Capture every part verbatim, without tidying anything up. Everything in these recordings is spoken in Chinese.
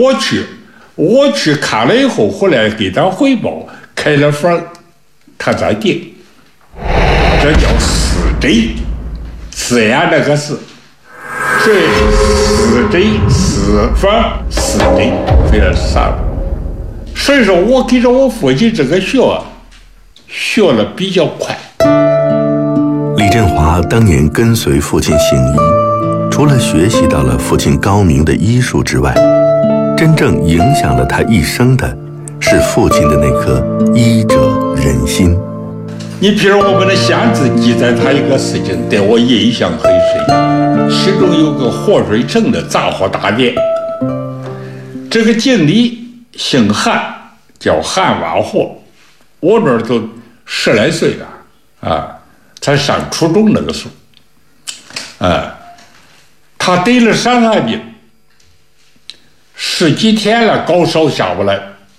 我去，我去看了以后，回来给他汇报，开了分他再定，这叫死贼，死呀那个是，所以死贼死分死贼非常杀了。所以说我给着我父亲这个学学了比较快。 李振华当年跟随父亲行医，除了学习到了父亲高明的医术之外，真正影响了他一生的是父亲的那颗医者仁心。 你比如我们的县志记载他一个事情，对我印象很深，其中有个活水城的杂货大店，这个经理姓韩，叫韩万货，我这儿都十来岁了啊，才上初中那个时候，啊，他得了伤寒病，十几天了，高烧下不来，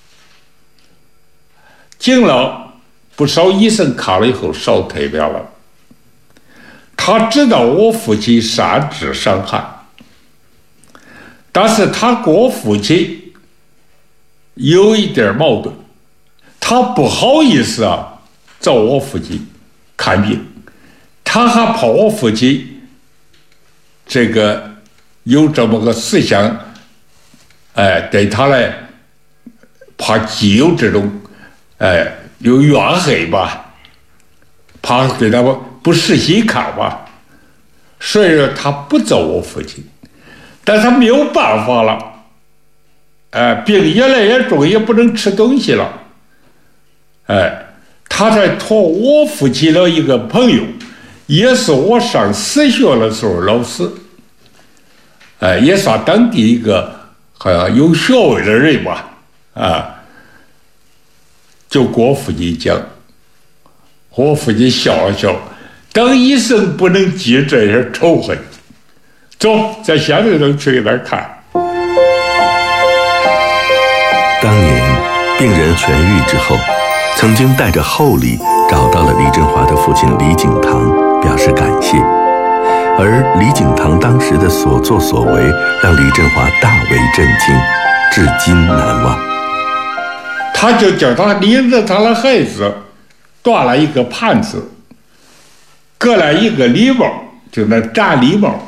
经了不少医生看了以后，烧退了了。他知道我父亲善治伤寒，但是他跟我父亲有一点矛盾，他不好意思啊找我父亲看病，他还怕我父亲这个有这么个思想，哎，对他来怕既有这种哎有怨恨吧，怕给他们不实心看吧，所以说他不找我父亲，但他没有办法了，哎，病越来越重，也不能吃东西了，哎，他才托我父亲的一个朋友，也是我上私学的时候老师，哎，也算当地一个好像有学问的人吧，啊。就跟我父亲讲，我父亲笑了笑，当医生不能记这些仇恨，走，在现在能去给他看。 当年病人痊愈之后，曾经带着厚礼找到了李振华的父亲李景堂，表示感谢。而李景堂当时的所作所为，让李振华大为震惊，至今难忘。 他就叫他领着他的孩子端了一个盘子，搁了一个礼帽，就那炸礼帽，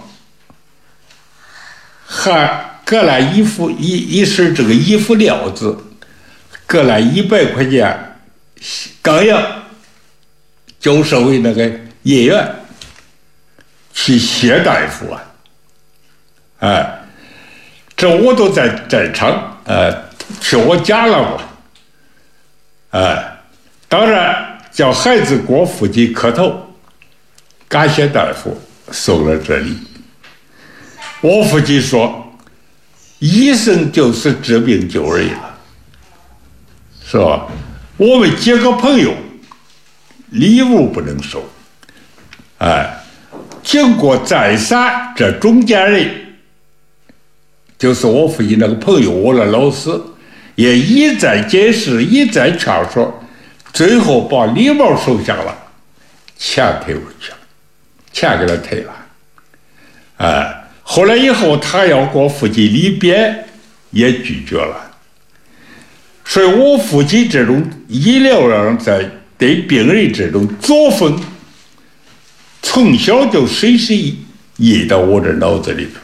还搁了一副一一身这个衣服料子，搁了一百块钱钢洋，就是为那个医院去谢大夫啊，哎，这我都在在场，呃，去我家了嘛。哎，当然叫孩子给我父亲磕头，感谢大夫送了这里。我父亲说，医生就是治病救人了，是吧？我们几个朋友，礼物不能收。哎，经过再三，这中间人就是我父亲那个朋友，我的老师。也一再解释，一再劝说，最后把礼帽收下了，钱退回去了，钱给他退了。哎，后来以后他要跟我父亲离别，也拒绝了。所以我父亲这种医疗上在对病人这种作风，从小就深深印到我这脑子里边。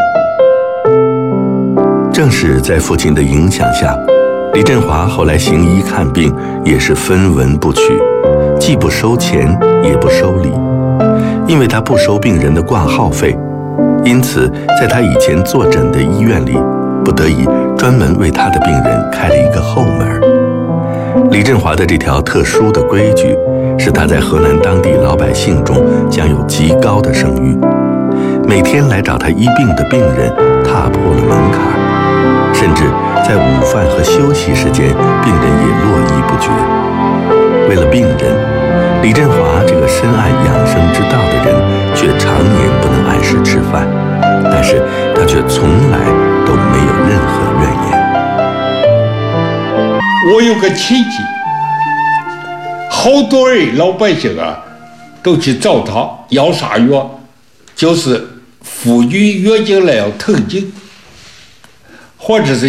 正是在父亲的影响下，李振华后来行医看病也是分文不取，既不收钱也不收礼，因为他不收病人的挂号费，因此在他以前坐诊的医院里，不得已专门为他的病人开了一个后门。李振华的这条特殊的规矩，使他在河南当地老百姓中享有极高的声誉。每天来找他医病的病人踏破了门槛，甚至在午饭和休息时间，病人也络绎不绝。为了病人，李振华这个深谙养生之道的人，却常年不能按时吃饭，但是他却从来都没有任何怨言。 我有个亲戚，好多人老百姓啊，都去找他要啥药，就是妇女月经来要疼经，或者是